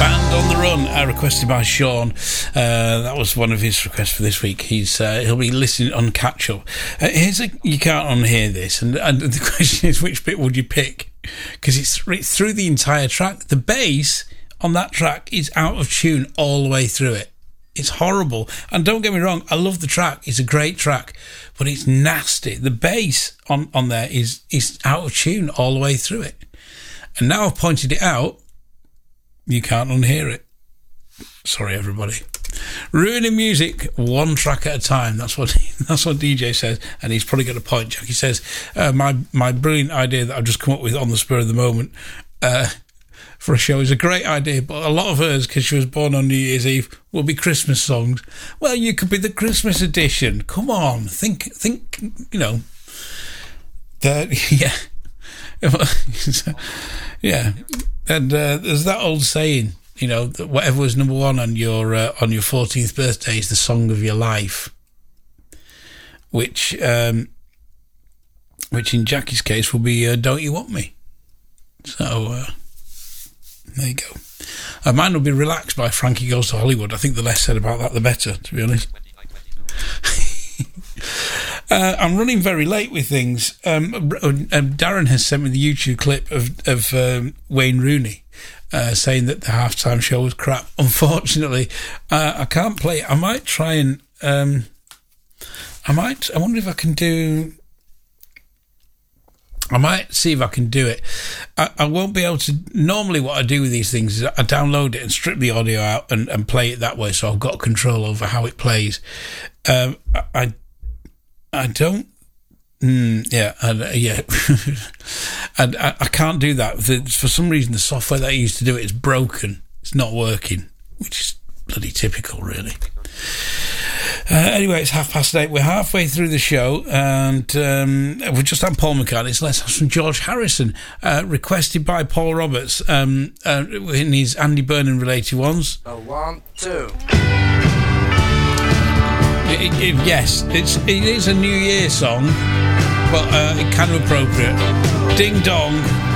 Requested by Sean. That was one of his requests for this week. He'll be listening on catch up. You can't unhear this, and the question is, which bit would you pick? Because it's through the entire track. The bass on that track is out of tune all the way through it. It's horrible. And don't get me wrong, I love the track. It's a great track, but it's nasty. The bass on there is out of tune all the way through it. And now I've pointed it out, you can't unhear it. Sorry, everybody. Ruining music one track at a time. That's what DJ says, and he's probably got a point. Jackie says, my brilliant idea that I've just come up with on the spur of the moment for a show is a great idea, but a lot of hers, because she was born on New Year's Eve, will be Christmas songs. Well, you could be the Christmas edition. Come on, think. You know, yeah, yeah. And there's that old saying, you know, that whatever was number one on your 14th birthday is the song of your life, which in Jackie's case will be "Don't You Want Me." So there you go. Mine will be "Relaxed" by Frankie Goes to Hollywood. I think the less said about that, the better, to be honest. I'm running very late with things. Darren has sent me the YouTube clip of Wayne Rooney saying that the halftime show was crap. Unfortunately, I can't play it. I might try and I wonder if I can do. I might see if I can do it. I won't be able to. Normally what I do with these things is I download it and strip the audio out and play it that way, so I've got control over how it plays. I don't. Yeah. And I can't do that. For some reason, the software that I used to do it is broken. It's not working, which is bloody typical, really. Anyway, it's 8:30. We're halfway through the show, and we've just had Paul McCartney. So let's have some George Harrison, requested by Paul Roberts in his Andy Burnham related ones. 1, 2. Yes, it is a New Year song, but it's kind of appropriate. Ding Dong